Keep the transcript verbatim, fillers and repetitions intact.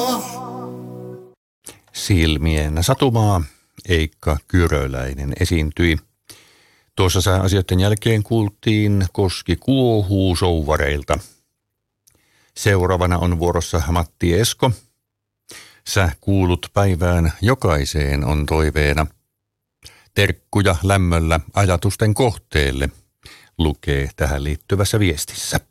Silmien satumaa Eikka Kyröläinen esiintyi. Tuossa sääasioiden jälkeen kuultiin Koski kuohuu souvareilta. Seuraavana on vuorossa Matti Esko. Sä kuulut päivään jokaiseen on toiveena. Terkkuja lämmöllä ajatusten kohteelle, lukee tähän liittyvässä viestissä.